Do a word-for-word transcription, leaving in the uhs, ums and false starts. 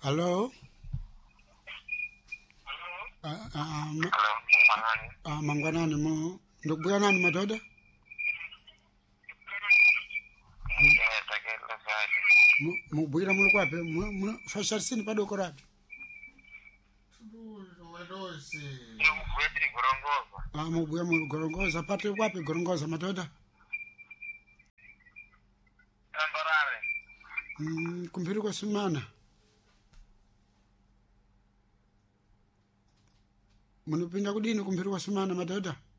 Hello? Ah, ah, ma- Hello, Mangwanani. ah, mangwanani mo ndikubuya nani madoda? Eh, takela sali. Mu- mubwira muli kwapi? Mu- mu- fasharisini padoko rapi? Madosi. Iyo kubwetiri gorongoza. Ah, mubwira muli gorongoza pati kwapi gorongoza madoda? Tambarare. Mm, kumpiri kwa sumana. Munupinda kudini kumpiri kwa sumana madoda?